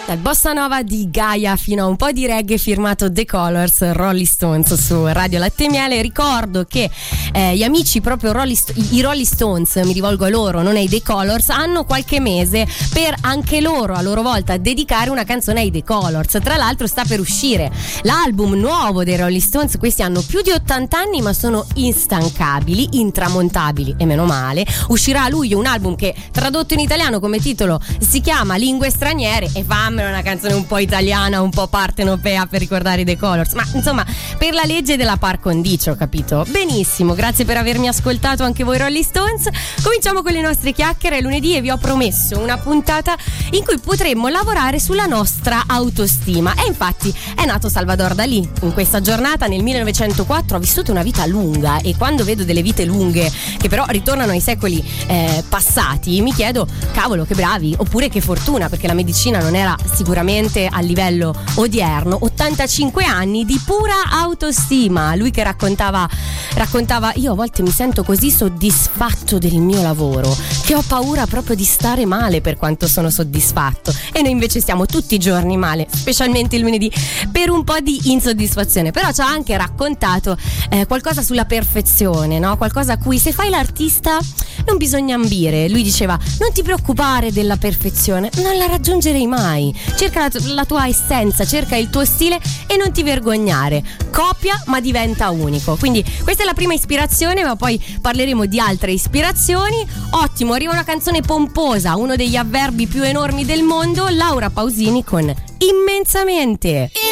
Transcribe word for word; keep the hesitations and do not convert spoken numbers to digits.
Dal bossa nova di Gaia fino a un po' di reggae firmato The Colors, Rolling Stones su Radio Latte e Miele. Ricordo che eh, gli amici proprio Rolling Sto- i Rolling Stones, mi rivolgo a loro, non ai The Colors, hanno qualche mese per anche loro a loro volta dedicare una canzone ai The Colors. Tra l'altro sta per uscire l'album nuovo dei Rolling Stones. Questi hanno più di ottanta anni ma sono instancabili, intramontabili e meno male. Uscirà a luglio un album che tradotto in italiano come titolo si chiama Lingue straniere, e fammelo una canzone un po' italiana, un po' partenopea per ricordare i The Colors, ma insomma per la legge della par condicio, capito? Benissimo, grazie per avermi ascoltato anche voi Rolling Stones. Cominciamo con le nostre chiacchiere lunedì e vi ho promesso una puntata in cui potremmo lavorare sulla nostra autostima, e infatti è nato Salvador Dalì. In questa giornata nel millenovecentoquattro ha vissuto una vita lunga, e quando vedo delle vite lunghe che però ritornano ai secoli eh, passati mi chiedo, cavolo che bravi, oppure che fortuna, perché la medicina non era sicuramente a livello odierno. ottantacinque anni di pura autostima, lui che raccontava raccontava io a volte mi sento così soddisfatto del mio lavoro che ho paura proprio di stare male per quanto sono soddisfatto, e noi invece stiamo tutti i giorni male, specialmente il lunedì, per un po' di insoddisfazione. Però ci ha anche raccontato eh, qualcosa sulla perfezione, no? Qualcosa a cui se fai l'artista non bisogna ambire. Lui diceva: non ti preoccupare della perfezione, non la raggiungerei mai, cerca la, tu- la tua essenza, cerca il tuo stile e non ti vergognare, copia ma diventa unico. Quindi questa è la prima ispirazione, ma poi parleremo di altre ispirazioni. Ottimo, arriva una canzone pomposa, uno degli avverbi più enormi del mondo, Laura Pausini con Immensamente.